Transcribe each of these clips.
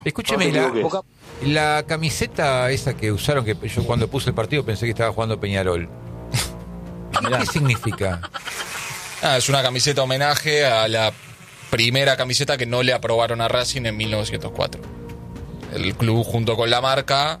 Escúcheme, la camiseta esa que usaron, que yo cuando puse el partido pensé que estaba jugando Peñarol. ¿Qué significa? Es una camiseta homenaje a la primera camiseta que no le aprobaron a Racing en 1904. El club, junto con la marca,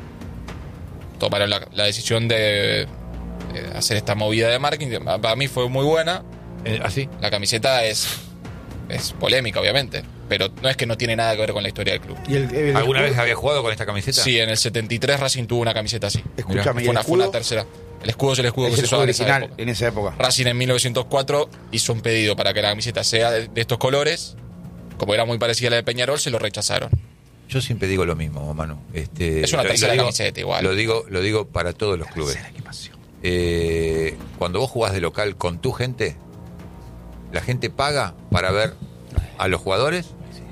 tomaron la decisión de hacer esta movida de marketing. Para mí fue muy buena. ¿Así? La camiseta es polémica, obviamente, pero no es que no tiene nada que ver con la historia del club. ¿Y ¿Alguna vez había jugado con esta camiseta? Sí, en el 73 Racing tuvo una camiseta así. Escúchame, Fue una tercera. El escudo es el escudo que se usaba en esa época. Racing en 1904 hizo un pedido para que la camiseta sea de estos colores. Como era muy parecida a la de Peñarol, se lo rechazaron. Yo siempre digo lo mismo, Manu. Es una tercera camiseta igual. Lo digo para todos los clubes. Cuando vos jugás de local con tu gente, la gente paga para ver a los jugadores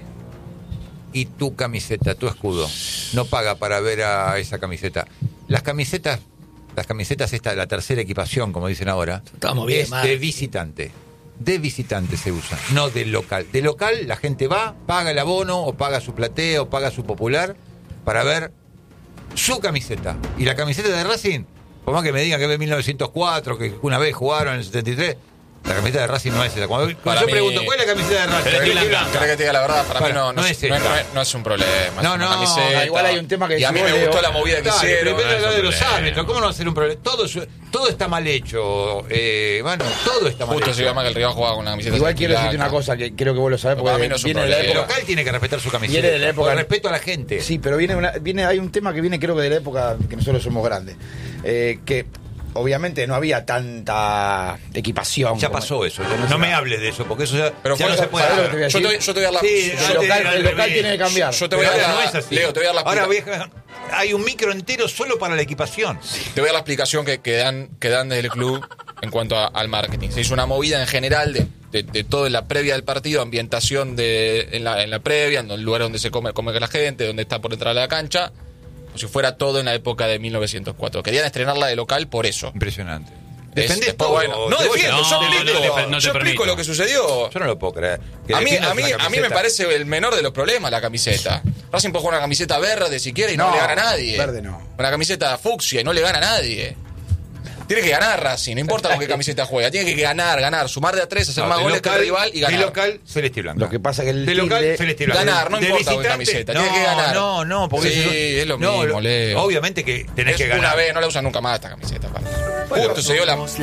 y tu camiseta, tu escudo. No paga para ver a esa camiseta. Las camisetas esta, la tercera equipación, como dicen ahora, es de visitante. De visitante se usa, no de local. De local la gente va, paga el abono, o paga su platea, o paga su popular, para ver su camiseta. Y la camiseta de Racing, por más que me digan que es de 1904, que una vez jugaron en el 73... La camiseta de Racing no es esa. Cuando yo pregunto, ¿cuál es la camiseta de Racing? ¿Querés que te diga la verdad? Para mí no es un problema. No, igual hay un tema que... Y a mí me gustó la movida que hicieron. Pero de los árbitros, ¿cómo no va a ser un problema? Todo está mal hecho, Manu, todo está mal hecho. Justo se llama que el rival jugaba con la camiseta. Igual quiero decirte una cosa que creo que vos lo sabés, porque viene de la época. El local tiene que respetar su camiseta. Viene de la época. Respeto a la gente. Sí, pero hay un tema que viene, creo que de la época que nosotros somos grandes. Que... Obviamente no había tanta equipación. Ya pasó eso. No me hables de eso, porque eso ya no se puede hacer. Yo te voy a dar la... El local tiene que cambiar. Yo te voy a dar... Leo, te voy a dar la explicación. Ahora hay un micro entero solo para la equipación. Te voy a dar la explicación que dan desde el club en cuanto al marketing. Se hizo una movida en general de todo en la previa del partido, ambientación en la previa, en el lugar donde se come la gente, donde está por entrar a la cancha, como si fuera todo en la época de 1904. Querían estrenarla de local por eso. Impresionante. Defendés todo. Bueno, no defiendo, yo explico lo que sucedió. Yo no lo puedo creer. A mí me parece el menor de los problemas la camiseta. Racing puede jugar una camiseta verde si quiere y no le gana a nadie. Verde no. Una camiseta fucsia y no le gana a nadie. Tiene que ganar Racing, no importa con qué camiseta juega. Tiene que ganar, sumar de a tres, hacer más goles que el rival y ganar. De local, celeste y blanco. Lo que pasa es que de local, celeste y blanco. Ganar, no importa con qué camiseta. Tiene que ganar. No, porque sí, es lo mismo, Leo. Obviamente que tenés que ganar. Una vez, no la usan nunca más esta camiseta. Justo se dio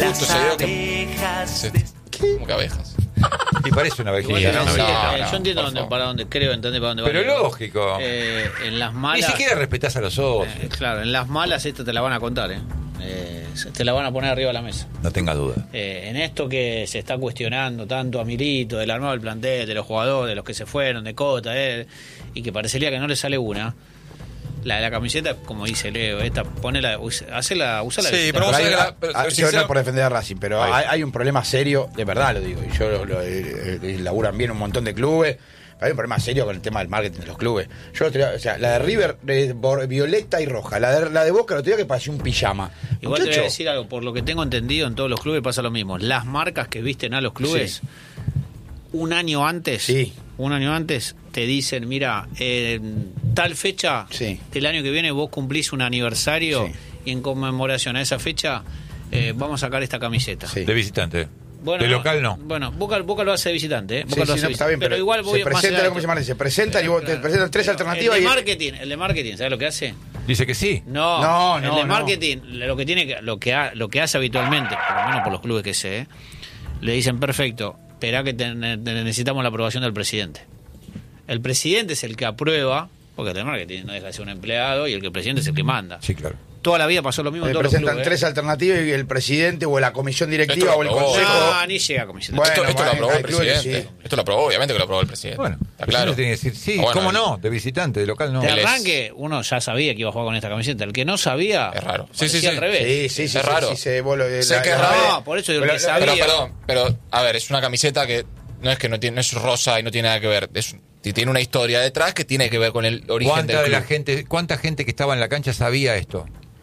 ¿Cómo que abejas? Y parece una abejilla, ¿no? Yo entiendo para dónde va. Pero lógico. En las malas... Ni siquiera respetás a los otros. Claro, en las malas esta te la van a contar, te la van a poner arriba de la mesa. No tenga duda. En esto que se está cuestionando tanto a Milito, del armado del plantel, de los jugadores, de los que se fueron, de Cota, y que parecería que no le sale una. La camiseta, como dice Leo, ponela, úsala. Sí, pero yo no es por defender a Racing, pero hay un problema serio, de verdad lo digo, y yo laburan bien un montón de clubes. Hay un problema serio con el tema del marketing de los clubes. La de River violeta y roja, la de Boca lo tenía que parecía un pijama. Igual te voy a decir algo, por lo que tengo entendido, en todos los clubes pasa lo mismo. Las marcas que visten a los clubes, un año antes te dicen, mira, tal fecha del año que viene vos cumplís un aniversario y en conmemoración a esa fecha vamos a sacar esta camiseta. De visitante. Bueno, de local no. Bueno, Boca lo hace de visitante, está bien, pero igual voy se presentan y vos te presentan tres alternativas. El de marketing, ¿sabes lo que hace? Dice que sí. No, el de marketing, lo que hace habitualmente, por lo menos por los clubes que sé, le dicen, perfecto, esperá que necesitamos la aprobación del presidente. El presidente es el que aprueba, porque el de marketing no deja de ser un empleado y el presidente es el que manda. Sí, claro. Toda la vida pasó lo mismo en todos los clubes. Presentan tres alternativas y el presidente o la comisión directiva o el consejo... No, ni llega a comisión directiva. Esto lo aprobó el presidente. Esto lo aprobó, obviamente que lo aprobó el presidente. Bueno, está claro. Tiene que decir, sí, ¿cómo no? De visitante, de local no. De arranque, uno ya sabía que iba a jugar con esta camiseta. El que no sabía... Es raro. Sí. Al revés. Sí, es raro. Sé que es raro. No, por eso yo que sabía... Pero, a ver, es una camiseta que no es rosa y no tiene nada que ver. Tiene una historia detrás que tiene que ver con el origen del club. ¿Cuánta gente que estaba en la cancha sabía esto?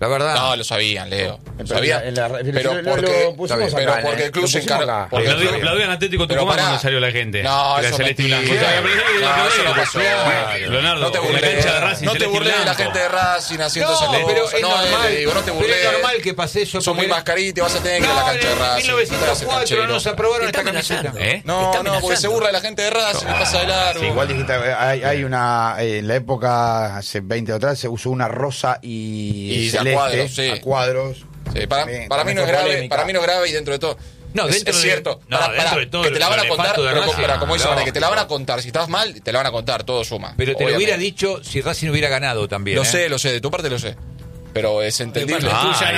La verdad. No, lo sabían, Leo. Lo Pero sabían. pero porque el club se encarga. Aplaudían Atlético Tucumán cuando salió la gente. No, la eso Celeste y Blanco. eso no pasó. Leonardo, no te burles de la gente de Racing haciendo esas cosas. Pero es normal. No te burles. Pero es normal que pase eso. Son muy mascaritos, vas a tener que ir a la cancha de Racing. En 1904 nos aprobaron esta camiseta. No, porque se burla de la gente de Racing y pasa de largo. Sí, igual dijiste, hay una, en la época, hace 20 o atrás, se usó una rosa y celeste a cuadros. Sí, para mí no es grave, para mí no es grave y dentro de todo. No, es cierto. Dentro de todo que te la van a contar, pero como dice no, que te la van a contar. Si estás mal, te la van a contar, todo suma. Pero te lo hubiera dicho si Racing hubiera ganado también. Lo sé, de tu parte lo sé. Pero es entendible. De tu parte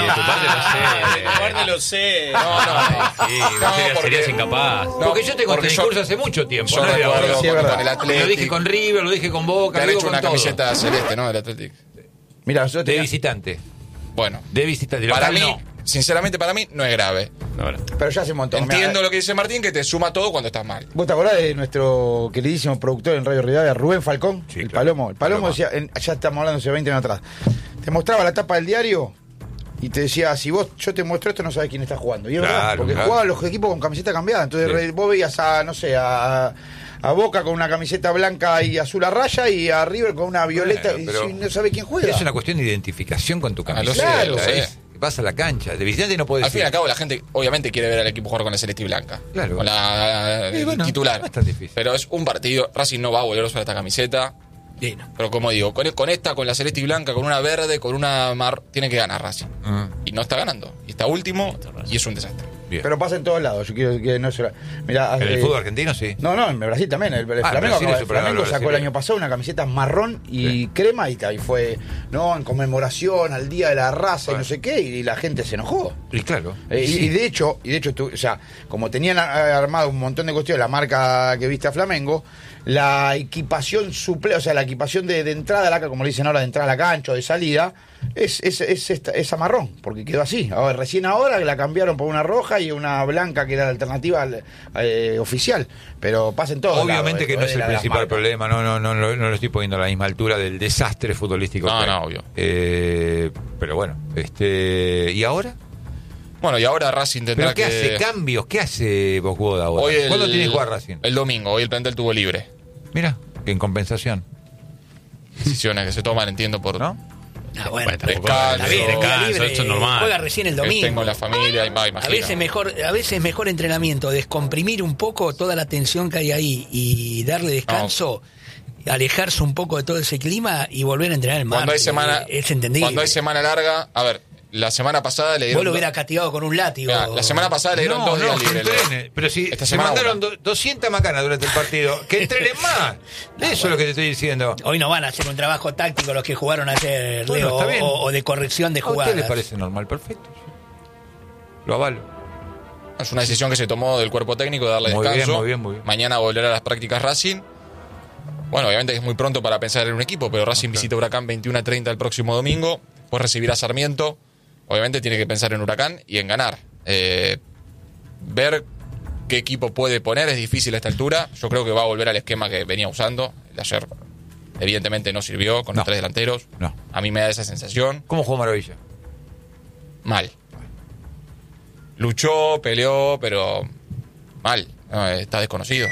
lo sé. No, serías incapaz. Porque yo tengo este discurso hace mucho tiempo. Yo recuerdo con el Atlético. Lo dije con River, lo dije con Boca. Te han hecho una todo. Camiseta celeste, ¿no? Del Atlético. Mira, de visitante. Bueno. De visitante. Para mí, sinceramente, para mí no es grave. Pero ya hace un montón. Entiendo lo que dice Martín, que te suma todo cuando estás mal. ¿Vos te acordás de nuestro queridísimo productor en Radio Rivadavia, Rubén Falcón? Sí, el claro. Palomo. El Palomo decía, ya estamos hablando hace 20 años atrás, te mostraba la tapa del diario y te decía, si yo te muestro esto, no sabes quién está jugando. Y es verdad, porque jugaban los equipos con camiseta cambiada. Entonces vos veías a Boca con una camiseta blanca y azul a raya y a River con una violeta y no sabe quién juega. Es una cuestión de identificación con tu camiseta. Lo sé. Vas a la cancha. De visitante no puedes. Al fin y al cabo, la gente obviamente quiere ver al equipo jugar con la celeste y blanca. Claro. Con la titular. No es tan difícil. Pero es un partido. Racing no va a volver a usar esta camiseta. Pero como digo, con esta, con la celeste y blanca, con una verde, con una tiene que ganar Racing. Y no está ganando. Y está último y es un desastre. Bien. Pero pasa en todos lados. Yo quiero que no se. Mirá, ¿En el fútbol argentino sí? No, en Brasil también. El Flamengo sacó el año pasado una camiseta marrón y crema y fue en conmemoración al Día de la Raza y no sé qué, y la gente se enojó. Y claro. Y de hecho, como tenían armado un montón de cuestiones, la marca que viste a Flamengo, la equipación la equipación de entrada, como le dicen ahora, de entrada a la cancha o de salida, es a marrón, porque quedó así. Recién ahora la cambiaron por una roja y una blanca que era la alternativa oficial. Pero pasen todos. Obviamente que no es el principal problema, no lo estoy poniendo a la misma altura del desastre futbolístico. No, obvio. Pero bueno, ¿y ahora? Bueno, y ahora Racing tendrá ¿Pero qué hace cambios? ¿Qué hace Boswoda ahora? ¿Cuándo tiene que jugar Racing? El domingo, hoy el plantel tuvo libre. Mira, en compensación. Decisiones que se toman, entiendo, por... ¿No? Bueno, descanso, esto es normal. Juega recién el domingo. Tengo la familia, imagino. A veces mejor entrenamiento, descomprimir un poco toda la tensión que hay ahí y darle descanso, alejarse un poco de todo ese clima y volver a entrenar el martes. Es entendible. Cuando hay semana larga, a ver, la semana pasada le dieron... Vos lo hubieras castigado con un látigo. La semana pasada le dieron 2 días libres. Pero si se mandaron 200 macanas durante el partido, que entrenen más. Eso es lo que te estoy diciendo. Hoy no van a hacer un trabajo táctico los que jugaron ayer, Leo, o de corrección de jugadas. ¿A usted le parece normal? Perfecto. Lo avalo. Es una decisión que se tomó del cuerpo técnico de darle descanso. Muy bien. Mañana volverá a las prácticas Racing. Bueno, obviamente es muy pronto para pensar en un equipo, pero Racing visita Huracán 21:30 el próximo domingo. Después recibirá a Sarmiento. Obviamente tiene que pensar en Huracán y en ganar. Ver qué equipo puede poner es difícil a esta altura. Yo creo que va a volver al esquema que venía usando. El de ayer evidentemente no sirvió con los 3 delanteros. No. A mí me da esa sensación. ¿Cómo jugó Maravilla? Mal. Luchó, peleó, pero mal. No, está desconocido.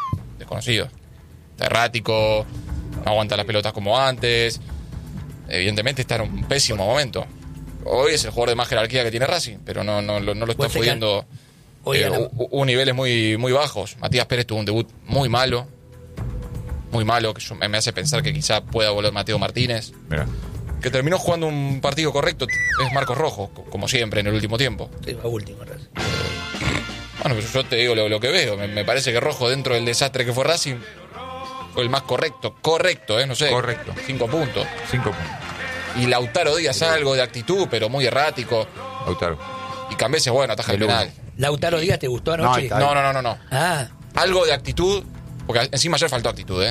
Está errático, no aguanta las pelotas como antes. Evidentemente está en un pésimo momento. Hoy es el jugador de más jerarquía que tiene Racing, pero no lo está pudiendo. Hubo niveles muy, muy bajos. Matías Pérez tuvo un debut muy malo, que me hace pensar que quizá pueda volver Mateo Martínez. Mira. Que terminó jugando un partido correcto es Marcos Rojo, como siempre en el último tiempo. Sí, último, Racing. Bueno, pero yo te digo lo que veo. Me parece que Rojo, dentro del desastre que fue Racing, fue el más correcto, no sé. Correcto. 5 puntos. 5 puntos. Y Lautaro Díaz algo de actitud, pero muy errático. Lautaro. Y Cambeses, bueno, ataja el penal. ¿Lautaro Díaz te gustó anoche? No. Ah. Algo de actitud, porque encima ayer faltó actitud,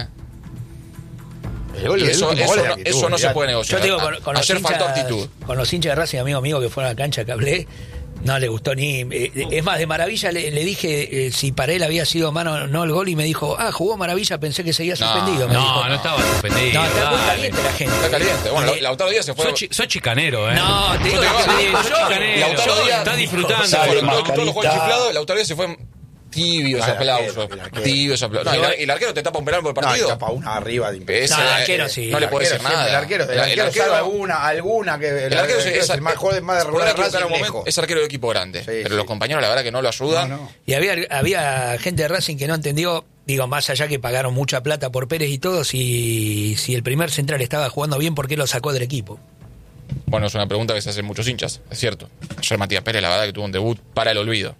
Y eso no se puede negociar. Yo te digo, con ayer los faltó hinchas, actitud. con los hinchas de Racing, amigo que fueron a la cancha que hablé, No le gustó ni... es más, de Maravilla le dije si para él había sido mano no el gol y me dijo, jugó Maravilla, pensé que seguía suspendido. No estaba suspendido. No, está muy caliente la gente. Está caliente. Bueno, Lautaro Díaz se fue... Soy chicanero, No, te digo soy chicanero. Lautaro Díaz Está disfrutando. Todos los juegos chiflados, Lautaro Díaz se fue... Tibios aplausos. Tibios aplausos. No, y el arquero te tapa un penal por el partido. No, tapa una arriba de el arquero sí. No le puede decir nada. El arquero sabe alguna que. El arquero es el más joven, más de regular. Es arquero de equipo grande. Pero los compañeros, la verdad, que no lo ayudan. No. Y había gente de Racing que no entendió. Digo, más allá que pagaron mucha plata por Pérez y todo, si el primer central estaba jugando bien, ¿por qué lo sacó del equipo? Bueno, es una pregunta que se hacen muchos hinchas, es cierto. Ayer Matías Pérez, la verdad, que tuvo un debut para el olvido.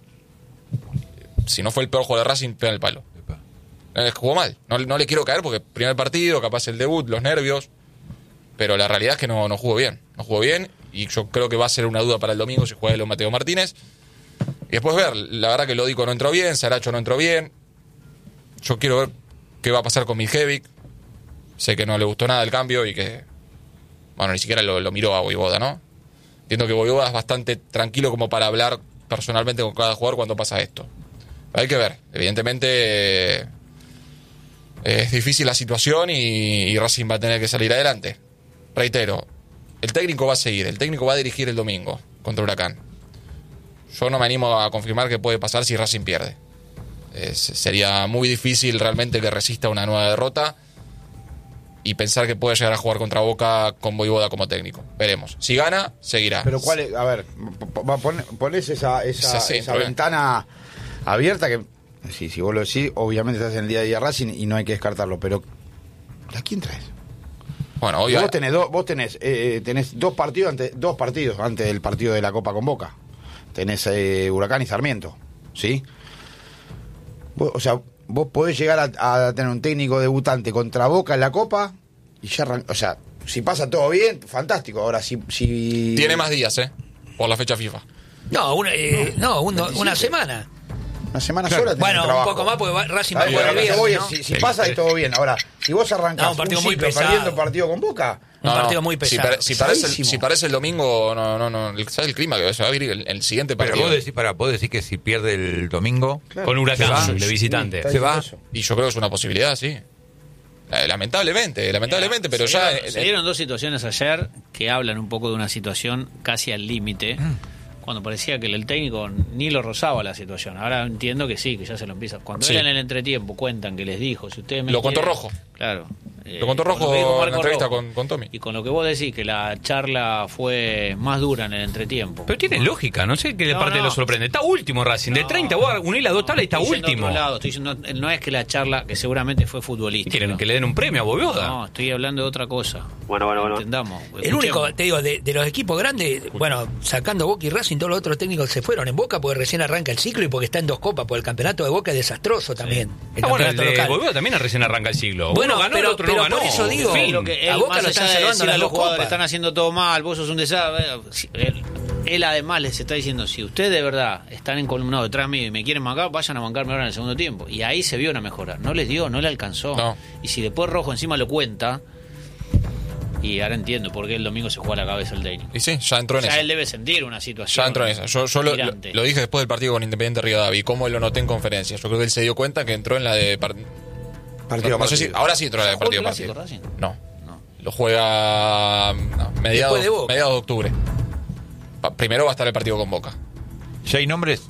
Si no fue el peor juego de Racing, pega el palo. Jugó mal. No le quiero caer porque primer partido, capaz el debut, los nervios. Pero la realidad es que no jugó bien. No jugó bien y yo creo que va a ser una duda para el domingo si juega Mateo Martínez. Y después ver, la verdad que Lodico no entró bien, Saracho no entró bien. Yo quiero ver qué va a pasar con Miljevic. Sé que no le gustó nada el cambio y que... Bueno, ni siquiera lo miró a Voivoda, ¿no? Entiendo que Voivoda es bastante tranquilo como para hablar personalmente con cada jugador cuando pasa esto. Hay que ver. Evidentemente es difícil la situación y Racing va a tener que salir adelante. Reitero, el técnico va a seguir, el técnico va a dirigir el domingo contra Huracán. Yo no me animo a confirmar qué puede pasar si Racing pierde. Sería muy difícil realmente que resista una nueva derrota y pensar que puede llegar a jugar contra Boca con Voivoda como técnico. Veremos. Si gana, seguirá. Pero cuál es, a ver, ponés esa ventana abierta que, si vos lo decís, obviamente estás en el día a día Racing y no hay que descartarlo, pero ¿a quién traes? Bueno, hoy vos tenés dos partidos antes del partido de la Copa con Boca. Tenés Huracán y Sarmiento, ¿sí? Vos podés llegar a tener un técnico debutante contra Boca en la Copa y ya si pasa todo bien, fantástico. Ahora, si... Tiene más días, por la fecha FIFA. No, una semana. Una semana sola. Bueno, un poco más porque Racing va a jugar bien, ¿no? Si pasa es todo bien. Ahora, si vos arrancás un partido muy pesado, perdiendo partido con Boca... Un partido muy pesado. Si parece el domingo, ¿sabes el clima que se va a vivir el siguiente partido? Pero vos decís que si pierde el domingo... Claro. Con Huracán de visitante. ¿Se va? Y yo creo que es una posibilidad, sí. Lamentablemente, pero se dieron dos situaciones ayer que hablan un poco de una situación casi al límite, cuando parecía que el técnico ni lo rozaba la situación. Ahora entiendo que sí, que ya se lo empieza. Cuando era en el entretiempo, cuentan que les dijo, si ustedes me lo contó Rojo. Claro. Lo contó Rojo en la entrevista con Tommy. Y con lo que vos decís, que la charla fue más dura en el entretiempo. Pero tiene lógica, no sé qué parte lo sorprende. Está último Racing, de 30, vos unís las dos tablas y está último. Estoy diciendo, no es que la charla, que seguramente fue futbolística. ¿Quieren que le den un premio a Voivoda? No, estoy hablando de otra cosa. Bueno. Entendamos. El único, te digo, de los equipos grandes, sacando Boca y Racing, todos los otros técnicos se fueron. En Boca porque recién arranca el ciclo y porque está en dos copas, porque el campeonato de Boca es desastroso también. El campeonato local. Voivoda también recién arranca el ciclo. Bueno, ganó, pero, el otro no ganó. Por eso digo, que a Boca lo están salvando las los dos jugadores copas. están haciendo todo mal, vos sos un desastre. Él además les está diciendo, si ustedes de verdad están encolumnados detrás mío y me quieren bancar, vayan a bancarme ahora en el segundo tiempo. Y ahí se vio una mejora. No les dio, no le alcanzó. No. Y si después Rojo encima lo cuenta, y ahora entiendo por qué el domingo se juega la cabeza el técnico. Y sí, ya entró en eso. Ya él debe sentir una situación. Ya entró en eso. Yo lo dije después del partido con Independiente Rivadavia, cómo lo noté en conferencia. Yo creo que él se dio cuenta que entró en la de... No sé si, ahora sí entró en la de partido. No. Lo juega mediados de octubre. Primero va a estar el partido con Boca. ¿Ya hay nombres?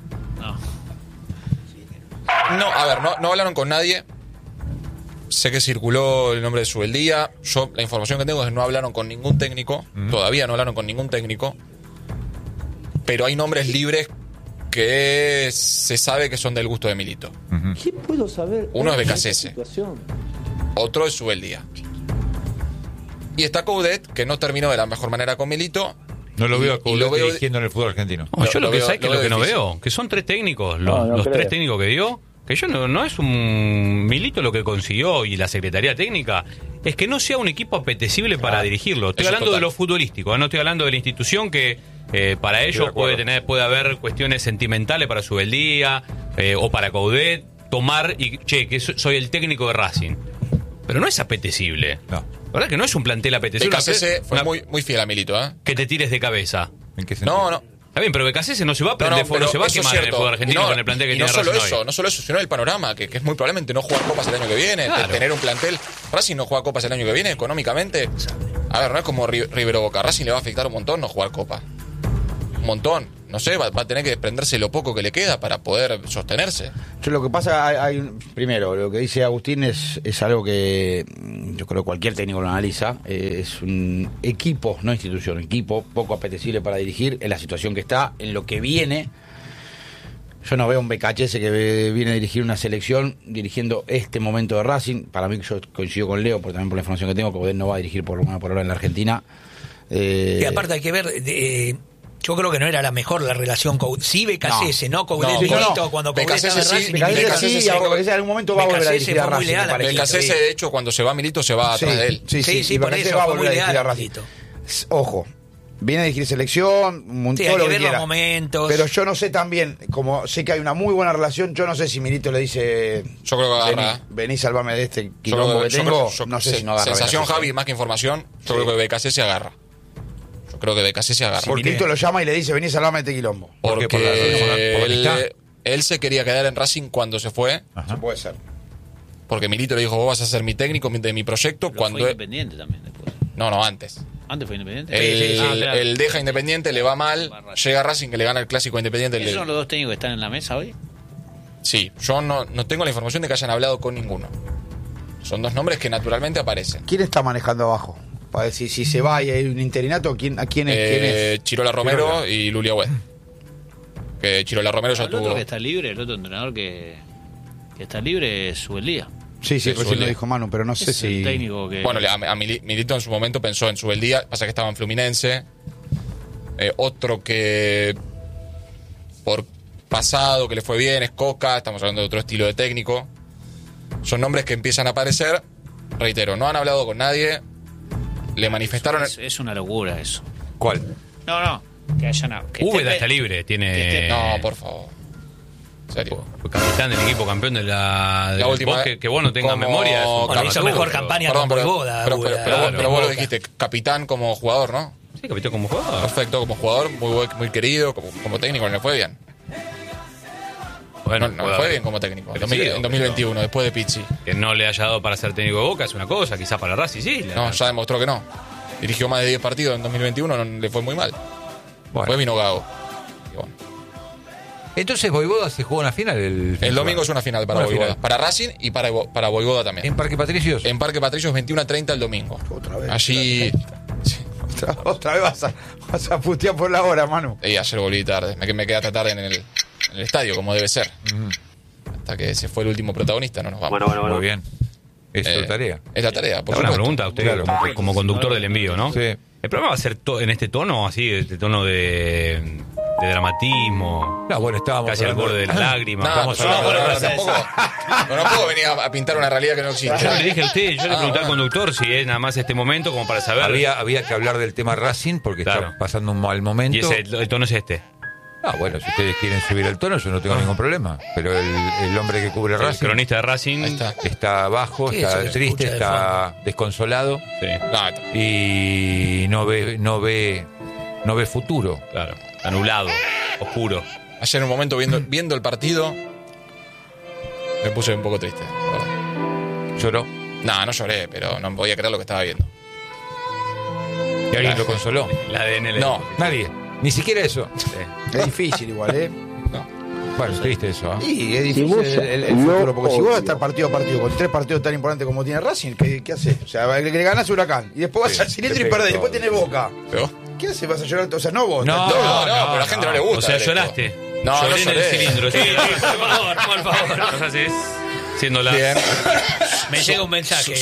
No, a ver, no hablaron con nadie. Sé que circuló el nombre de Subeldía. Yo, la información que tengo es que no hablaron con ningún técnico. Todavía no hablaron con ningún técnico. Pero hay nombres libres que se sabe que son del gusto de Milito. ¿Qué puedo saber? Uno es Becasese. Otro es Subeldía. Y está Coudet, que no terminó de la mejor manera con Milito. No lo veo a Coudet dirigiendo en el fútbol argentino. Yo lo que no veo, que son tres técnicos, los tres técnicos que dio, que yo no es un Milito lo que consiguió y la Secretaría Técnica, es que no sea un equipo apetecible para dirigirlo. Estoy hablando de lo futbolístico, no estoy hablando de la institución que para ellos puede haber cuestiones sentimentales para Subeldía o para Coudet, tomar y que soy el técnico de Racing. Pero no es apetecible. No. La verdad que no es un plantel apetecible. Becasese fue muy fiel a Milito, ¿eh? Que te tires de cabeza. ¿En qué sentido? Está bien, pero Becasese no se va a prender fuego, no se va a quemar en el fútbol argentino con el plantel que tiene Racing hoy. No solo eso, sino el panorama, que es muy probablemente no jugar copas el año que viene, tener un plantel. Racing no juega copas el año que viene, económicamente. A ver, no es como River o Boca. Racing le va a afectar un montón no jugar copa. Un montón. No sé, va a tener que desprenderse lo poco que le queda para poder sostenerse. Yo lo que pasa, primero, lo que dice Agustín es algo que yo creo que cualquier técnico lo analiza. Es un equipo, no institución, equipo poco apetecible para dirigir en la situación que está, en lo que viene. Yo no veo un BKHS que viene a dirigir una selección dirigiendo este momento de Racing. Para mí, yo coincido con Leo, porque también por la información que tengo, que Godén no va a dirigir por ahora en la Argentina. Y aparte hay que ver... yo creo que no era la mejor la relación con... Sí, Becasese, no Coudet, cuando Coudet estaba en Racing. Becasese en algún momento va a volver a dirigir a Racing. Becasese, de hecho, cuando se va Milito, se va atrás de él. Sí, por eso va a volver volver a dirigir a Racing. Ojo, viene a dirigir selección, todo lo que quiera. Los momentos. Pero yo no sé también, como sé que hay una muy buena relación, yo no sé si Milito le dice... Yo creo que agarra. Vení, salvame de este quilombo que tengo. No sé si no agarra. Sensación, Javi, más que información, yo creo que Becasese agarra. Creo que Becasese agarra. Si Milito lo llama y le dice, vení, salvame de este quilombo. Porque él se quería quedar en Racing cuando se fue. Ajá. Puede ser. Porque Milito le dijo, vos vas a ser mi técnico de mi proyecto. Pero fue Independiente también después. No, antes. ¿Antes fue Independiente? Él deja Independiente, le va mal, llega a Racing, que le gana el clásico Independiente. ¿Esos son los dos técnicos que están en la mesa hoy? Sí, yo no tengo la información de que hayan hablado con ninguno. Son dos nombres que naturalmente aparecen. ¿Quién está manejando abajo? Para decir, si se va y hay un interinato, ¿a quién es? Chirola Romero y Lulia Wed. Que Chirola Romero ya tuvo... El otro que está libre, el otro entrenador que está libre es Subeldía. Sí, recién lo dijo Manu, pero no sé si... El técnico que... Bueno, a Milito en su momento pensó en Subeldía, pasa que estaba en Fluminense. Otro que por pasado, que le fue bien, es Coca, estamos hablando de otro estilo de técnico. Son nombres que empiezan a aparecer. Reitero, no han hablado con nadie. Le manifestaron... Es una locura eso. ¿Cuál? No. Que hayan... Úbeda está libre, tiene... No, por favor. En serio. Fue capitán del equipo campeón de la última. Que vos no tengas memoria. Hizo mejor campaña con Boivoda. Pero vos lo dijiste, capitán como jugador, ¿no? Sí, capitán como jugador. Perfecto, como jugador, muy querido, como técnico, no le fue bien. Bueno, no fue bien como técnico. En 2021, después de Pizzi. Que no le haya dado para ser técnico de Boca es una cosa, quizás para Racing sí. No, ya demostró que no. Dirigió más de 10 partidos en 2021, no le fue muy mal. Bueno. Después vino Gago. Y bueno. Entonces Boivoda se jugó una final el domingo. Es una final para Boivoda. Para Racing y para Boivoda también. ¿En Parque Patricios? En Parque Patricios 21:30 el domingo. Otra vez. Allí... Otra vez vas a putear por la hora, Manu. Y ayer volví tarde. Me quedé hasta tarde en el estadio, como debe ser. Hasta que se fue el último protagonista, no nos vamos. Bueno. Muy bien. Es tu tarea. Es la tarea, por supuesto. Una pregunta a usted, claro, como conductor del envío, ¿no? Sí. ¿El programa va a ser en este tono, así, este tono de dramatismo? No, bueno, estábamos casi al borde de la lágrima. No puedo venir a pintar una realidad que no existe. Yo le dije a usted, yo le pregunté al conductor si es nada más este momento como para saber. Había que hablar del tema Racing porque está pasando un mal momento. Y el tono es este. Ah, bueno, si ustedes quieren subir el tono, yo no tengo ningún problema. Pero el hombre que cubre Racing... El cronista de Racing... Está bajo, está triste, está desconsolado. Sí. Y no ve futuro. Claro, anulado, oscuro. Ayer en un momento viendo el partido me puse un poco triste. ¿Lloró? No lloré, pero no podía creer lo que estaba viendo. ¿Y alguien lo consoló? La ADN. No, nadie. Ni siquiera eso. Sí. Es difícil igual, ¿eh? No. Bueno, es triste eso, ¿eh? Sí, es difícil el futuro, porque si vos vas a estar partido a partido con 3 partidos tan importantes como tiene Racing, ¿qué haces? O sea, le ganás a Huracán y después vas al cilindro y perdés, después tenés Boca. ¿Pero? ¿Qué haces? ¿Vas a llorar? O sea, no vos. No, pero a la gente no le gusta. O sea, lloraste. No, lloré no en el cilindro. Sí, por favor. O sea, sí, siendo la... Bien. Me llega un mensaje.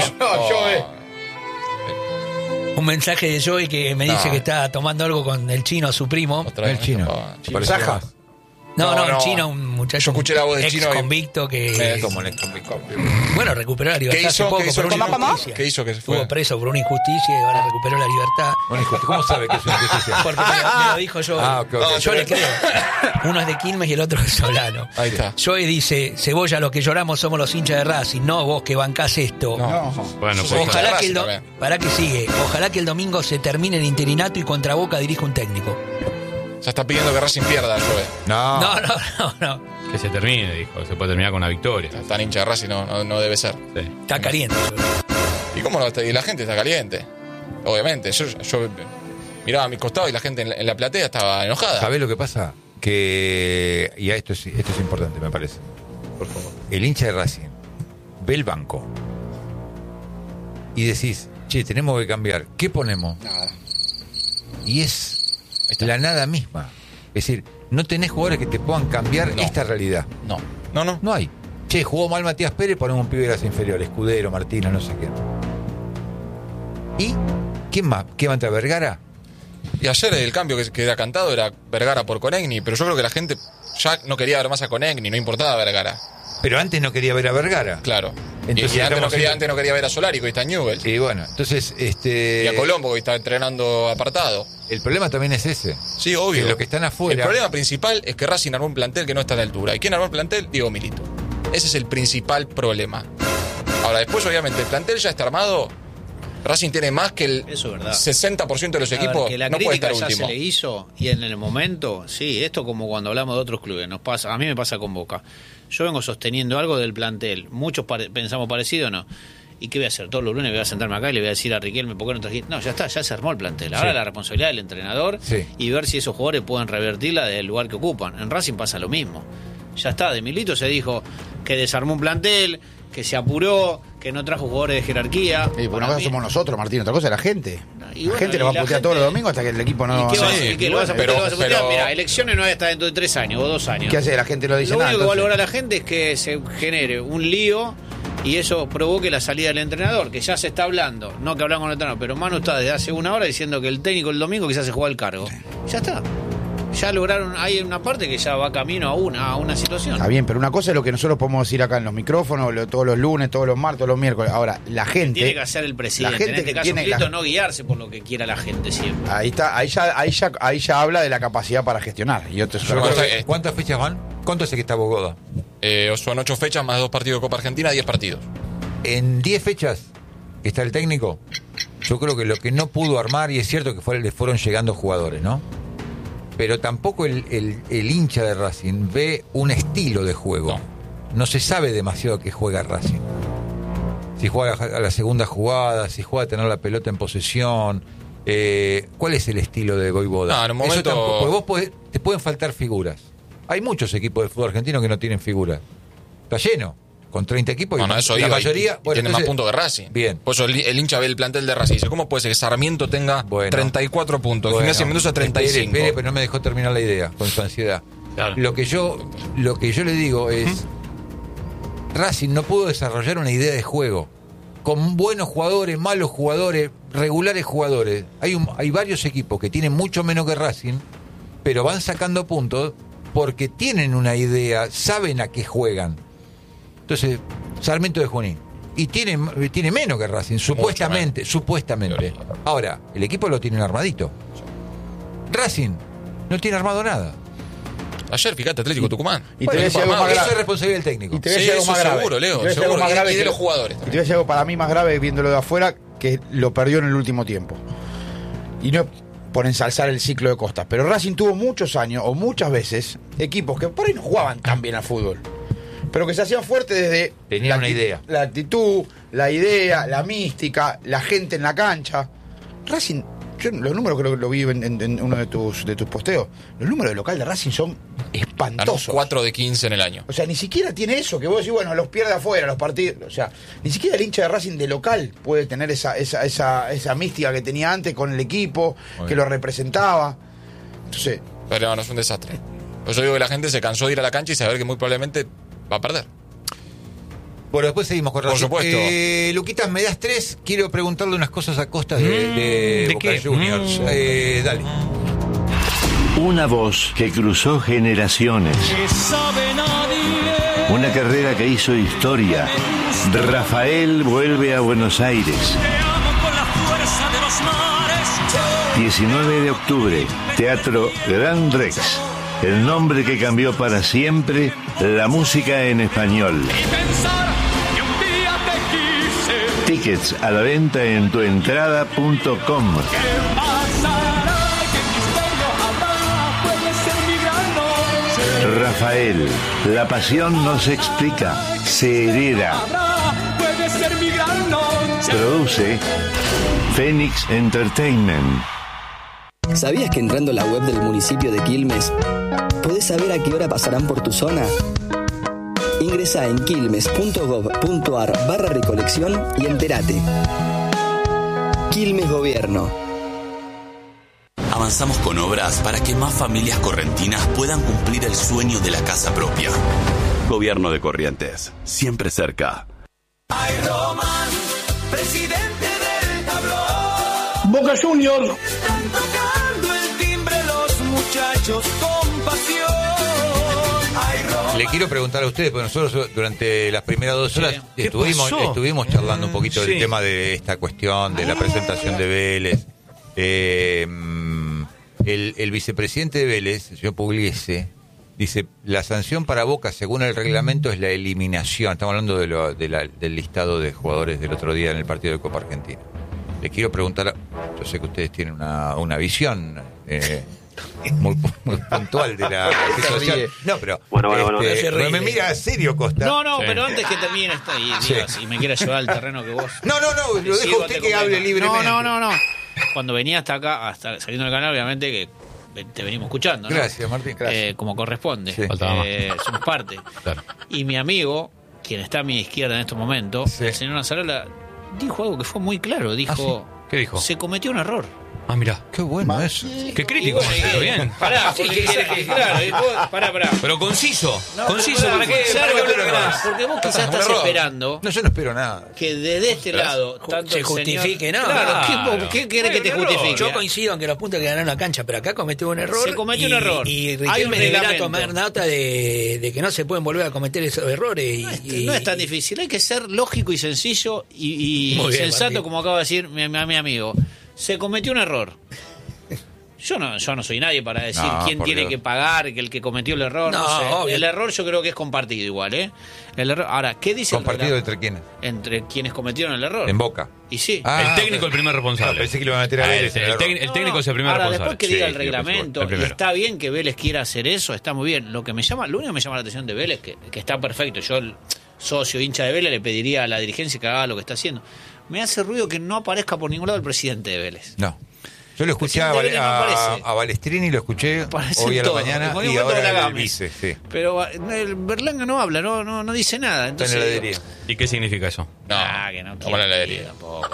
No, Un mensaje de Joey que me dice que está tomando algo con el chino, su primo. Otra vez, el chino. ¿Saja? No, el chino, un muchacho. Yo escuché la voz del chino. Ex convicto que. Como el ex convicto. Bueno, recuperó la libertad. ¿Qué hizo? Hace poco ¿Qué hizo? por una injusticia. ¿Qué hizo? Que se fue. Estuvo preso por una injusticia y ahora recuperó la libertad. ¿Cómo sabe que es una injusticia? Porque me lo dijo Joey. Okay. Yo le creo. Uno es de Quilmes y el otro es Solano. Ahí está. Joey dice: Cebolla, los que lloramos somos los hinchas de Racing, no vos que bancás esto. No. Bueno, pues Ojalá que Ojalá que el domingo se termine el interinato y contra Boca dirija un técnico. Ya está pidiendo que Racing pierda, Joe. No. Que se termine, dijo. Se puede terminar con una victoria. Tan hincha de Racing no debe ser. Sí. Está caliente. ¿Y cómo no? Y la gente está caliente. Obviamente. Yo miraba a mi costado y la gente en la platea estaba enojada. ¿Sabés lo que pasa? Que... Y esto es importante, me parece. Por favor. El hincha de Racing ve el banco y decís, che, tenemos que cambiar. ¿Qué ponemos? Nada. Y es la nada misma. Es decir, no tenés jugadores que te puedan cambiar esta realidad. No hay. Che, jugó mal Matías Pérez, ponemos un pibe de las inferiores, Escudero, Martínez, no sé qué. ¿Y quién más? ¿Qué va a entrar, Vergara? Y ayer el cambio que era cantado era Vergara por Konechny, pero yo creo que la gente ya no quería ver más a Konechny, no importaba Vergara. Pero antes no quería ver a Vergara. Claro. Entonces, y antes no quería ver a Solari, que hoy está en Newell's. Y bueno, entonces... Y a Colombo, que hoy está entrenando apartado. El problema también es ese. Sí, obvio. Que los que están afuera... El problema principal es que Racing armó un plantel que no está a la altura. ¿Y quién armó el plantel? Diego Milito. Ese es el principal problema. Ahora, después, obviamente, el plantel ya está armado. Racing tiene más que el 60% de los equipos. Que la no puede estar ya último. se le hizo y en el momento, sí, esto como cuando hablamos de otros clubes, nos pasa, a mí me pasa con Boca. Yo vengo sosteniendo algo del plantel, muchos pensamos parecido o no. ¿Y qué voy a hacer? Todos los lunes voy a sentarme acá y le voy a decir a Riquelme, ¿por qué no trajiste? No, ya está, ya se armó el plantel. Ahora la responsabilidad del entrenador y ver si esos jugadores pueden revertirla del lugar que ocupan. En Racing pasa lo mismo. Ya está, de Milito se dijo que desarmó un plantel, que se apuró, que no trajo jugadores de jerarquía. Sí, una cosa somos nosotros, Martín, otra cosa es la gente. Y la bueno, gente lo va a putear todos los domingos hasta que el equipo no... ¿Y qué lo vas a putear? Mira, elecciones no hay hasta dentro de 3 años o 2 años. ¿Qué hace? La gente lo dice nada. Lo único que va a lograr la gente es que se genere un lío y eso provoque la salida del entrenador, que ya se está hablando. No que hablamos con el entrenador, pero Manu está desde hace 1 hora diciendo que el técnico el domingo quizás se juega el cargo. Ya está. Ya lograron, hay una parte que ya va camino a una situación. Está bien, pero una cosa es lo que nosotros podemos decir acá en los micrófonos, todos los lunes, todos los martes, todos los miércoles. Ahora, la gente... Tiene que hacer el presidente. La gente en este caso, no guiarse por lo que quiera la gente siempre. Ahí está, ahí ya habla de la capacidad para gestionar. Y ¿Cuántas fechas van? ¿Cuánto es que está Bogoda? Son 8 fechas más 2 partidos de Copa Argentina, 10 partidos. En 10 fechas que está el técnico, yo creo que lo que no pudo armar, y es cierto que le fueron llegando jugadores, ¿no? Pero tampoco el hincha de Racing ve un estilo de juego. No se sabe demasiado que juega Racing. Si juega a la segunda jugada, si juega a tener la pelota en posesión. ¿Cuál es el estilo de Voivoda? No, en un momento... Eso tampoco, te pueden faltar figuras. Hay muchos equipos de fútbol argentino que no tienen figuras. Está lleno. Con 30 equipos y la mayoría tiene más puntos que Racing. Bien. Por eso el hincha ve el plantel de Racing y dice, ¿cómo puede ser que Sarmiento tenga 34 puntos? Gimnasia Mendoza 35. Espere, pero no me dejó terminar la idea con su ansiedad. Claro. Lo que yo le digo es, Racing no pudo desarrollar una idea de juego. Con buenos jugadores, malos jugadores, regulares jugadores. Hay varios equipos que tienen mucho menos que Racing, pero van sacando puntos porque tienen una idea, saben a qué juegan. Entonces, Sarmiento de Junín. Y tiene menos que Racing, supuestamente. Ahora, el equipo lo tiene armadito. Racing no tiene armado nada. Ayer, fíjate, Atlético Tucumán. Y te eso es responsabilidad del técnico. Y te voy a decir algo más grave. Seguro, Leo. Seguro. Y de los jugadores. Y te voy a decir algo para mí más grave, viéndolo de afuera, que lo perdió en el último tiempo. Y no por ensalzar el ciclo de Costas. Pero Racing tuvo muchos años, o muchas veces, equipos que por ahí no jugaban tan bien al fútbol, pero que se hacían fuertes desde una idea. La actitud, la idea, la mística, la gente en la cancha. Racing, yo los números creo que lo vi en uno de tus posteos. Los números de local de Racing son espantosos. 4 de 15 en el año. O sea, ni siquiera tiene eso, que vos decís, bueno, los pierde afuera, los partidos. O sea, ni siquiera el hincha de Racing de local puede tener esa mística que tenía antes con el equipo, que lo representaba. Entonces... Pero no, es un desastre. Yo digo que la gente se cansó de ir a la cancha y saber que muy probablemente va a perder. Bueno, después seguimos con Racing. Por supuesto. Luquitas, me das 3. Quiero preguntarle unas cosas a Costas de Boca Juniors. Dale. Una voz que cruzó generaciones. Una carrera que hizo historia. Rafael vuelve a Buenos Aires. 19 de octubre, Teatro Gran Rex. El nombre que cambió para siempre la música en español. Tickets a la venta en tuentrada.com. Rafael, la pasión no se explica, se hereda. Produce Phoenix Entertainment. ¿Sabías que entrando a la web del municipio de Quilmes podés saber a qué hora pasarán por tu zona? Ingresá en quilmes.gov.ar/recolección y entérate. Quilmes Gobierno. Avanzamos con obras para que más familias correntinas puedan cumplir el sueño de la casa propia. Gobierno de Corrientes, siempre cerca. Ay, Román, presidente del tablón. Boca Juniors. Están tocando el timbre los muchachos con pasión. Ay, Román. Le quiero preguntar a ustedes, porque nosotros durante las primeras 2 horas estuvimos charlando un poquito del tema de esta cuestión, de la presentación de Vélez. El vicepresidente de Vélez, el señor Pugliese, dice, la sanción para Boca, según el reglamento, es la eliminación. Estamos hablando del listado de jugadores del otro día en el partido de Copa Argentina. Le quiero preguntar, yo sé que ustedes tienen una visión muy puntual de la situación. No, pero bueno. me mira serio, Costa. No, pero antes que termine esta y me quiera llevar al terreno que vos... No, lo dejo usted que hable libremente. No. Cuando venía hasta acá, hasta saliendo del canal, obviamente que te venimos escuchando, ¿no? Gracias, Martín. Gracias. Como corresponde. Sí. Somos parte. Claro. Y mi amigo, quien está a mi izquierda en estos momentos, el señor Nazarola, dijo algo que fue muy claro. Dijo, ¿sí? ¿Qué dijo? Se cometió un error. Ah, mirá. Qué bueno eso. Qué crítico, Marcelo, bien. Pará, pará. Pero conciso. No, conciso, ¿para qué? Porque vos quizás estás esperando. No, yo no espero nada. Que desde este lado tanto se justifique, ¿no? Claro, ¿qué quiere que te justifique? Yo coincido en que los puntos que ganaron la cancha, pero acá cometió un error. Se cometió un error. Y Riquelme deberá tomar nota de que no se pueden volver a cometer esos errores. No es tan difícil, hay que ser lógico y sencillo y sensato, como acaba de decir mi amigo. Se cometió un error. Yo no soy nadie para decir quién tiene que pagar, que el que cometió el error. No sé. El error yo creo que es compartido igual, ¿eh? El error. Ahora, ¿qué dice ¿Compartido entre quiénes? Entre quienes cometieron el error. En Boca. Y sí. El técnico el primer responsable. Pensé que lo iban a meter a Vélez. El técnico es el primer ahora, responsable. Después que diga el reglamento, y está bien que Vélez quiera hacer eso, está muy bien. Lo único que me llama la atención de Vélez, que está perfecto. Yo, el socio hincha de Vélez, le pediría a la dirigencia que haga lo que está haciendo. Me hace ruido que no aparezca por ningún lado el presidente de Vélez. No. Yo lo escuché a Balestrini, lo escuché hoy a la mañana y ahora el vice. Sí. Pero el Berlanga no habla, no dice nada. Entonces, ¿y qué significa eso? Que no como la heladería tampoco.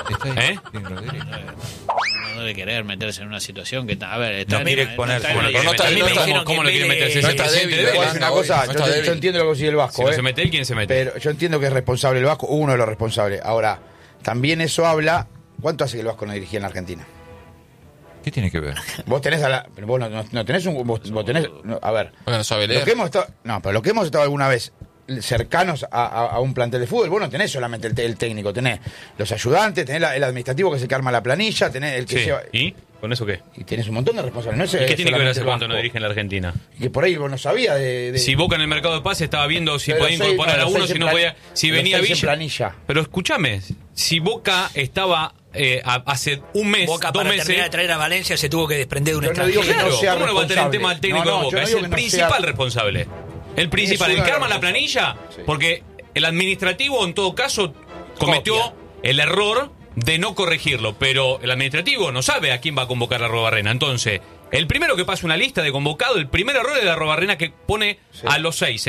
No debe querer meterse en una situación que a ver, está ¿Cómo no quiere meterse? No está débil. Una cosa, yo entiendo lo que consigue el Vasco. Si no se mete él, ¿quién se mete? Pero yo entiendo que es responsable el Vasco, uno de los responsables. Ahora, también eso habla. ¿Cuánto hace que el Vasco no dirigía en la Argentina? ¿Qué tiene que ver? Vos tenés pero vos no tenés vos tenés, a ver. No sabe leer. Lo que hemos estado alguna vez cercanos a un plantel de fútbol, vos no tenés solamente el técnico, tenés los ayudantes, tenés el administrativo que es el que arma la planilla, tenés el que lleva... ¿Y? ¿Con eso qué? Y tenés un montón de responsables. No ¿Y qué tiene que ver hace cuánto no dirige en la Argentina? Y que por ahí vos no sabías de... Si Boca en el mercado de pase estaba viendo si podía incorporar a uno, si no podía... Si venía Villa... Pero escúchame, si Boca estaba... hace un mes, Boca 2 meses. Para terminar de traer a Valencia se tuvo que desprender de un extranjero. ¿Cómo no va a tener el tema del técnico de Boca? Es el principal responsable. El principal, el que arma la planilla, porque el administrativo en todo caso cometió el error de no corregirlo, pero el administrativo no sabe a quién va a convocar a Arrobarrena. Entonces, el primero que pasa una lista de convocados, el primer error es de Arrobarrena, que pone a los 6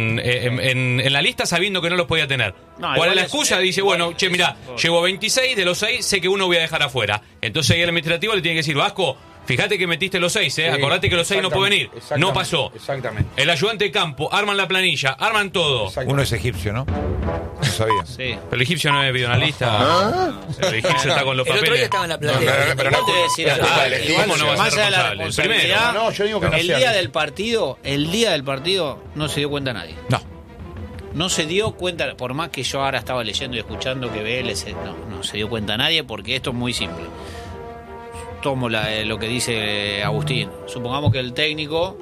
en la lista sabiendo que no los podía tener. ¿Cuál es la excusa? Dice, mirá, llevo 26, de los 6 sé que uno voy a dejar afuera. Entonces el administrativo le tiene que decir, Vasco, fíjate que metiste los 6, acordate que los 6 no pueden venir. No pasó. Exactamente. El ayudante de campo, arman la planilla, arman todo. Uno es egipcio, ¿no? No sabía. Sí. Pero el egipcio no había habido una lista. El egipcio está con los papeles. El otro día estaba en la planilla. Pero no te decir ¿cómo no va a ser responsable? Yo digo que el día del partido no se dio cuenta nadie. No se dio cuenta, por más que yo ahora estaba leyendo y escuchando que Vélez, no se dio cuenta nadie, porque esto es muy simple. Tomo lo que dice Agustín. Supongamos que el técnico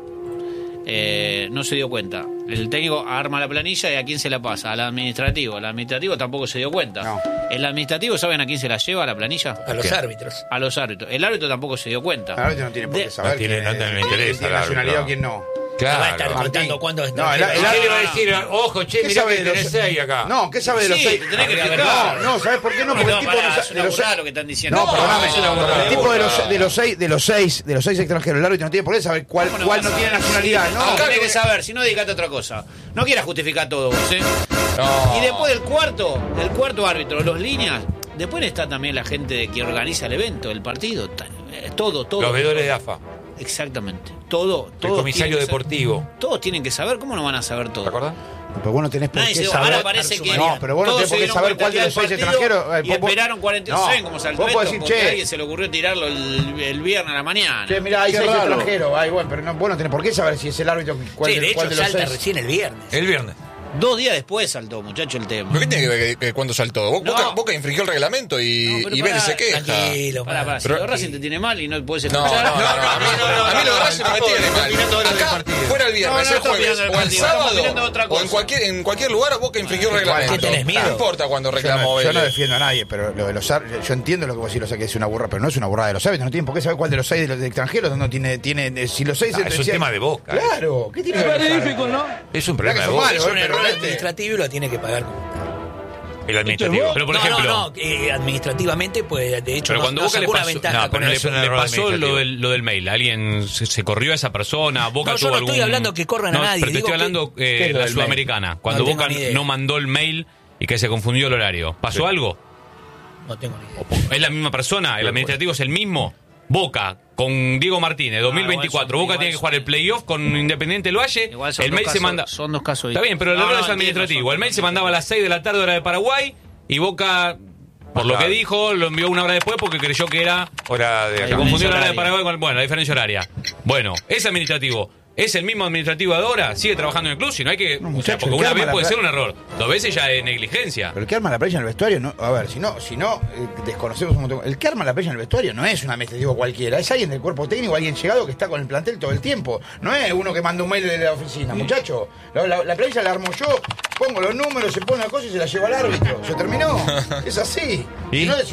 no se dio cuenta. El técnico arma la planilla y ¿a quién se la pasa? Al administrativo. El administrativo tampoco se dio cuenta. No. ¿El administrativo saben a quién se la lleva la planilla? A los árbitros. A los árbitros. El árbitro tampoco se dio cuenta. El árbitro no tiene por qué saber. No le interesa. ¿Quién tiene nacionalidad o quién no? Claro. No va a estar contando cuántos extranjeros. No, él iba a decir, ojo, che, mirá que tenés 6 acá. No, ¿qué sabe de los 6? Tenés que explicar. No, ¿sabes por qué no? Porque el tipo de los 6 lo que están diciendo. No, perdóname. El tipo de los seis extranjeros, el árbitro no tiene por qué saber cuál no tiene nacionalidad. No, tenés que saber, si no dedicate a otra cosa. No quieras justificar todo vos, ¿eh? No. Y después del cuarto árbitro, los líneas, después está también la gente que organiza el evento, el partido, todo. Los veedores de AFA. Exactamente. Todo. El comisario deportivo. Todos tienen que saber. ¿Cómo no van a saber todo? ¿Te acuerdas? Pero vos no tenés por qué saber. Ahora parece que no, pero vos no tenés por qué saber cuál de los 6 extranjeros. Y esperaron 46 como saltó vos podés decir, porque a alguien se le ocurrió tirarlo el viernes a la mañana. Che, mirá, hay 6 extranjeros. Ay, bueno, pero vos no tenés por qué saber si es el árbitro cuál de los 6. Salta recién el viernes. El viernes. 2 días después saltó, muchacho, el tema. ¿Pero qué tiene que ver que cuando saltó? Boca infringió el reglamento y Vélez se queja. Tranquilo, pará. Si lo Racing te tiene mal y no puedes escuchar. No, a mí lo Racing no me tiene mal. Acá, fuera el viernes, el jueves, o el sábado, o en cualquier lugar Boca infringió el reglamento. ¿Qué tenés miedo? No importa cuando reclamó Vélez. Vélez. Yo no defiendo a nadie, pero lo de los árbitros, yo entiendo lo que vos decís, que es una burra, pero no es una burrada de los árbitros. No tienen por qué saber cuál de los 6 de los extranjeros no tiene si los 6 es un tema de Boca. Claro, ¿qué tiene que ver? Es magnífico, ¿no? Es un problema de Boca. Es un error administrativo y lo tiene que pagar como el administrativo. Pero por ejemplo, no, administrativamente, pues de hecho, pero cuando Boca le pasó no, lo del mail, alguien se corrió a esa persona, Boca no, yo no estoy hablando que corran a nadie. Pero te estoy hablando la Sudamericana, cuando Boca no mandó el mail y que se confundió el horario. ¿Pasó algo? No tengo ni idea. ¿Es la misma persona? ¿El administrativo es el mismo? Boca con Diego Martínez 2024, Boca tiene que jugar el playoff con Independiente del Valle. El mail se manda. Son 2 casos. Está bien, pero el error es administrativo. El mail se mandaba a las 6 de la tarde hora de Paraguay y Boca, por lo que dijo, lo envió una hora después porque creyó que era hora de. Se confundió la hora de Paraguay con la diferencia horaria. Bueno, es administrativo. ¿Es el mismo administrativo de ahora? ¿Sigue trabajando en el club? Si no hay que. No, o sea, porque una vez puede ser un error. 2 veces ya es negligencia. Pero el que arma la playa en el vestuario, no, a ver, si no desconocemos un montón. El que arma la playa en el vestuario no es un administrativo cualquiera, es alguien del cuerpo técnico, alguien llegado que está con el plantel todo el tiempo. No es uno que manda un mail de la oficina, muchacho. La playa la armo yo, pongo los números, se pone una cosa y se la lleva al árbitro. Se terminó. Es así. ¿Y? No,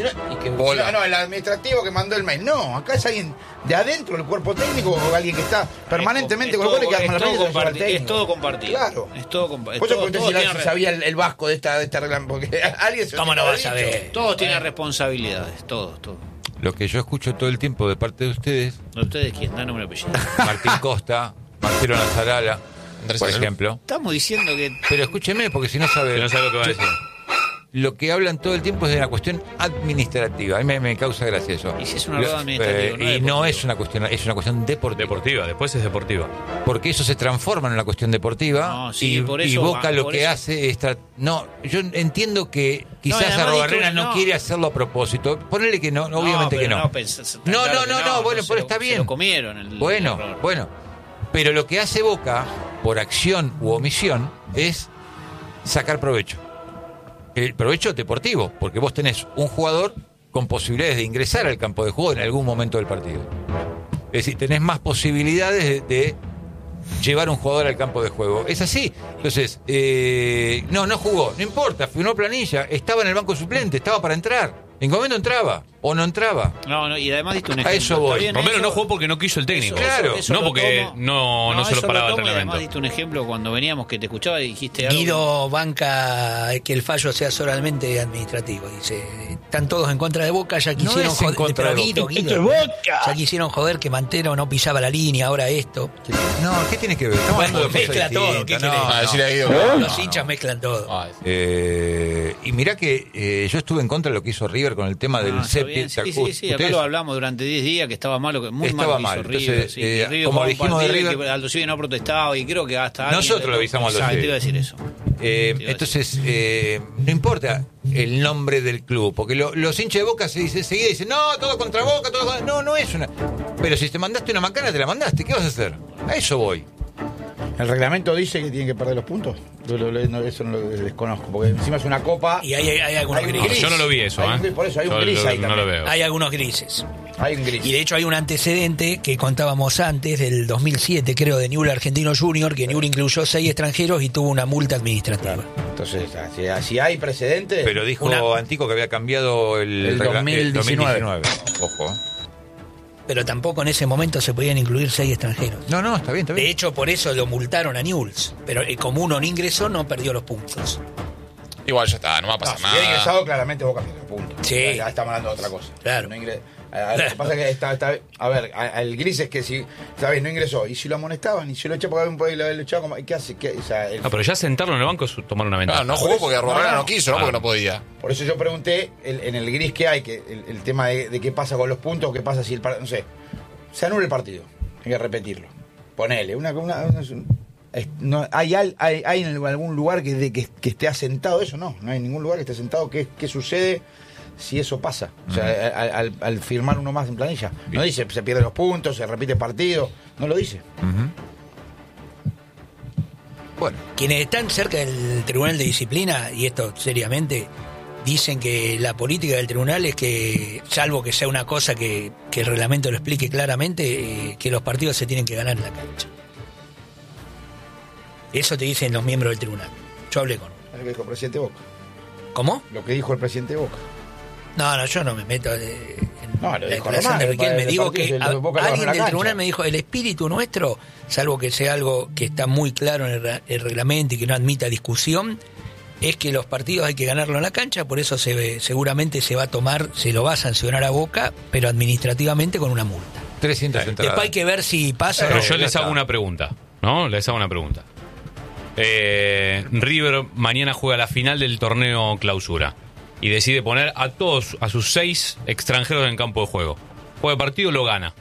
el administrativo que mandó el mail. No, acá es alguien de adentro del cuerpo técnico o alguien que está permanentemente con el gol y que arma la playa. Es todo compartido. Claro. Es todo compartido. Por eso pregunté si sabía el vasco de esta regla, porque alguien se ¿cómo no va a saber? Todos tienen responsabilidades, todos. Lo que yo escucho todo el tiempo de parte de ustedes. ¿De ustedes quién? Da nombre y apellido. Martín Costa, Marcelo Nazarala, por ejemplo. Estamos diciendo que. Pero escúcheme, porque si no sabe lo que va a decir. Lo que hablan todo el tiempo es de la cuestión administrativa. A mí me causa gracia eso. Y si es una rueda administrativa. No es una cuestión, es una cuestión deportiva. Después es deportiva. Porque eso se transforma en una cuestión deportiva. No, sí, por eso, y Boca lo que hace es. No, yo entiendo que quizás Arrobarrena no quiere hacerlo a propósito. Ponele que no, obviamente que no. No, bueno, pero está bien. Se lo comieron. Bueno. Pero lo que hace Boca, por acción u omisión, es sacar provecho. El provecho deportivo, porque vos tenés un jugador con posibilidades de ingresar al campo de juego en algún momento del partido. Es decir, tenés más posibilidades de llevar un jugador al campo de juego. Es así. Entonces, no jugó, no importa, firmó planilla, estaba en el banco suplente, estaba para entrar. En qué momento entraba o no entraba. No, y además diste un ejemplo. A eso voy. Por lo menos no jugó porque no quiso el técnico. Claro. No porque no se lo paraba el entrenamiento. Además diste un ejemplo cuando veníamos que te escuchaba y dijiste algo. Guido banca que el fallo sea solamente administrativo. Dice, están todos en contra de Boca, ya quisieron joder. Pero Guido, ya quisieron joder que Mantero no pisaba la línea, ahora esto. No, ¿qué tiene que ver? Bueno, mezcla todo. ¿Qué los hinchas mezclan todo. Y mirá que yo estuve en contra de lo que hizo River con el tema del séptimo. Sí, acá lo hablamos durante 10 días, que estaba malo, muy mal que hizo River. Entonces, River como dijimos de River, que Aldo Civi no protestaba y creo que hasta nosotros lo avisamos a Aldo Civi. Te iba a decir eso. Entonces, no importa el nombre del club, porque los hinchas de Boca seguida dicen, no, todo contra Boca, no es una. Pero si te mandaste una macana, te la mandaste, ¿qué vas a hacer? A eso voy. ¿El reglamento dice que tienen que perder los puntos? Eso no lo desconozco, porque encima es una copa. Y hay algunos grises. Yo no lo vi eso, Por eso hay un gris ahí también. No lo veo. Hay algunos grises. Hay un gris. Y de hecho hay un antecedente que contábamos antes, del 2007, creo, de Newell's Argentino Junior, que Newell's incluyó 6 extranjeros y tuvo una multa administrativa. Claro. Entonces, si hay precedentes. Pero dijo Antico que había cambiado el 2019. Ojo. pero tampoco en ese momento se podían incluir 6 extranjeros. No, está bien. De hecho, por eso lo multaron a Newell's, pero como uno no ingresó, no perdió los puntos. Igual ya está, no va a pasar nada. Si hubiera ingresado, claramente Boca pierde puntos. Sí. Ya estamos hablando de otra cosa. Claro. Lo que pasa es que el gris es que si, está bien, no ingresó, y si lo amonestaban, y si lo echaban porque lo echaba como, ¿qué hace? O sea, pero ya sentarlo en el banco es tomar una ventaja. No jugó porque Arborrana no quiso, no porque no podía. Por eso yo pregunté en el gris que hay, que el tema de qué pasa con los puntos, qué pasa si el partido, no sé, se anula el partido, hay que repetirlo. Ponele, ¿hay en algún lugar que esté asentado eso? No hay ningún lugar que esté asentado. ¿Qué sucede si eso pasa? O sea, al firmar uno más en planilla. No dice, se pierden los puntos, se repite el partido. No lo dice. Bueno. Quienes están cerca del Tribunal de Disciplina, y esto seriamente, dicen que la política del tribunal es que, salvo que sea una cosa que el reglamento lo explique claramente, que los partidos se tienen que ganar en la cancha. Eso te dicen los miembros del tribunal. Yo hablé con uno. Lo que dijo el presidente Boca. ¿Cómo? Lo que dijo el presidente Boca. No, yo no me meto en la declaración de Riquelme. Me digo que alguien del tribunal me dijo, el espíritu nuestro, salvo que sea algo que está muy claro en el reglamento y que no admita discusión, es que los partidos hay que ganarlo en la cancha, por eso seguramente se va a sancionar a Boca, pero administrativamente con una multa. 300 entradas. Después hay que ver si pasa. Pero yo les hago una pregunta, ¿no? River mañana juega la final del torneo Clausura y decide poner a sus 6 extranjeros en campo de juego. Juega el partido, lo gana.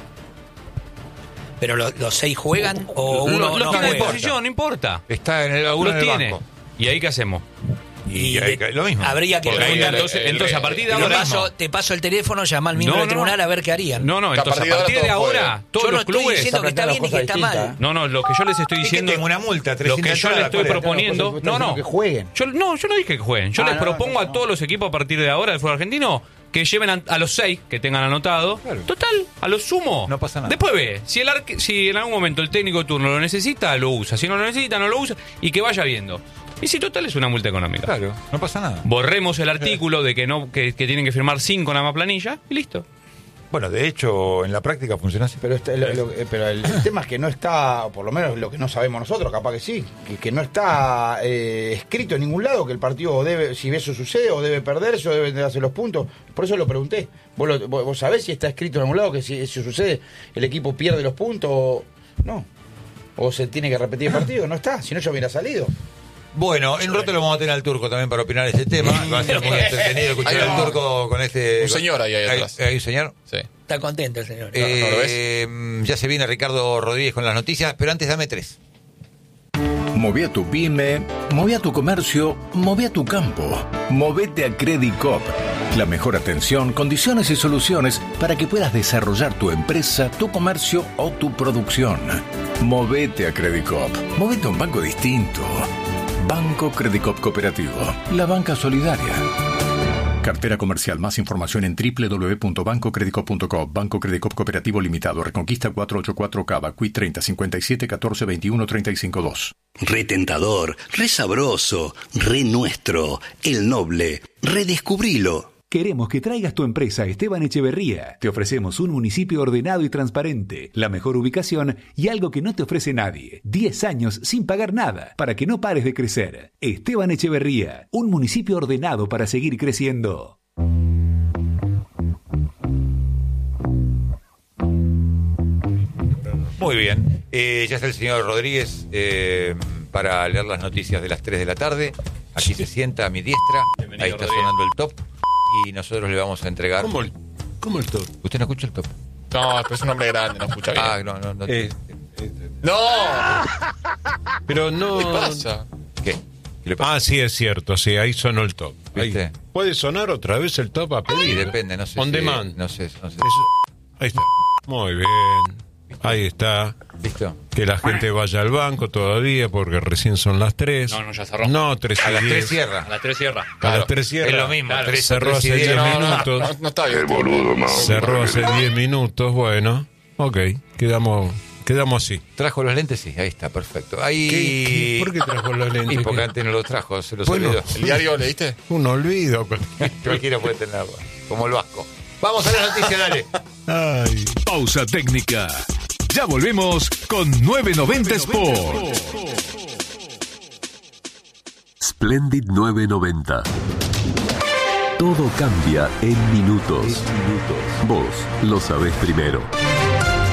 ¿Pero los 6 juegan o uno no juega? En posición, no importa. Está en el banco. ¿Y ahí qué hacemos? Y lo mismo. Habría que preguntar. Entonces, a partir de ahora. Te paso el teléfono, llama al miembro del tribunal a ver qué harían. Entonces a partir de ahora, todos los clubes. Yo no estoy diciendo que está bien y que está mal. No, lo que yo les estoy diciendo. Es que tengo una multa, lo que yo les estoy proponiendo. Que jueguen. Yo no dije que jueguen. Yo les propongo a todos los equipos a partir de ahora del fútbol argentino que lleven a los 6 que tengan anotado. Claro. Total, a lo sumo. No pasa nada. Después ve, si en algún momento el técnico de turno lo necesita, lo usa. Si no lo necesita, no lo usa. Y que vaya viendo. Y si total es una multa económica. Claro, no pasa nada. Borremos el artículo de que tienen que firmar 5 nada más planilla y listo. Bueno, de hecho, en la práctica funciona así. Pero el tema es que no está, por lo menos lo que no sabemos nosotros, capaz que sí, que no está escrito en ningún lado que el partido debe, si eso sucede, o debe perderse, o debe darse los puntos. Por eso lo pregunté. ¿Vos sabés si está escrito en algún lado que si eso sucede, el equipo pierde los puntos o no? ¿O se tiene que repetir el partido? No está, si no yo hubiera salido. Bueno, en un rato lo vamos a tener al Turco también para opinar ese tema. Va a ser muy entretenido escuchar al Turco con este... Un señor ahí atrás. ¿Hay un señor? Sí. Está contento el señor. ¿No lo ves? Ya se viene Ricardo Rodríguez con las noticias, pero antes dame 3. Moví a tu pyme, moví a tu comercio, moví a tu campo. Movete a Credit Coop. La mejor atención, condiciones y soluciones para que puedas desarrollar tu empresa, tu comercio o tu producción. Movete a Credit Coop. Movete a un banco distinto. Banco Credit Coop Cooperativo. La banca solidaria. Cartera comercial. Más información en www.bancocreditcoop.com. Banco Credit Coop Cooperativo Limitado. Reconquista 484 Cava. Cui 30 57 14 21 35 2. Re tentador, re sabroso, re nuestro, el noble. Redescubrilo. Queremos que traigas tu empresa a Esteban Echeverría. Te ofrecemos un municipio ordenado y transparente, la mejor ubicación y algo que no te ofrece nadie. 10 años sin pagar nada, para que no pares de crecer. Esteban Echeverría, un municipio ordenado para seguir creciendo. Muy bien. Ya está el señor Rodríguez para leer las noticias de las 3 de la tarde. Aquí se sienta a mi diestra. Bienvenido, ahí está Rodríguez. Sonando el top. Y nosotros le vamos a entregar... ¿Cómo el top? ¿Usted no escucha el top? No, pero es un hombre grande, no escucha bien. No. ¡No! Pero no... ¿Qué pasa? ¿Qué le pasa? Sí, es cierto, sí, ahí sonó el top. ¿Viste? ¿Puede sonar otra vez el top a pedir? Sí, depende, no sé. On demand. No sé. Ahí está. Muy bien. Ahí está. ¿Listo? Que la gente vaya al banco todavía porque recién son las 3. No, ya cerró. No, 3 y A las 3 10. cierra. A las 3 cierra. A las 3 cierra. Es lo mismo. Claro. 3 Cerró hace 10 minutos. No está bien. Cerró hace 10 minutos. Bueno, ok. Quedamos así. ¿Trajo los lentes? Sí, ahí está, perfecto. Ahí... ¿Qué? ¿Por qué trajo los lentes? Y porque antes no los trajo, se los Bueno. olvidó. ¿El diario leíste? Un olvido. Cualquiera puede tenerlo, como el Vasco. Vamos a la noticia, dale. Ay. Pausa técnica. Ya volvemos con 990 Sport. Splendid 990. Todo cambia en minutos. Vos lo sabés primero.